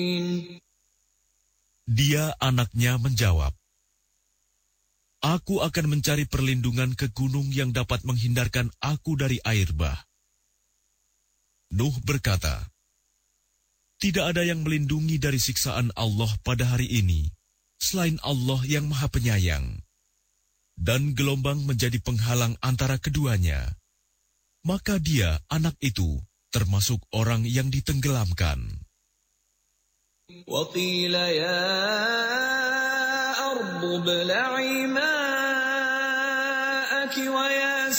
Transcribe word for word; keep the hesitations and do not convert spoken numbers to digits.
Dia anaknya menjawab, "Aku akan mencari perlindungan ke gunung yang dapat menghindarkan aku dari air bah." Nuh berkata, "Tidak ada yang melindungi dari siksaan Allah pada hari ini, selain Allah yang Maha Penyayang." Dan gelombang menjadi penghalang antara keduanya. Maka dia, anak itu, termasuk orang yang ditenggelamkan. وَقِيلَ يَا أَرْضُ ابْلَعِي مَاءَكِ وَيَا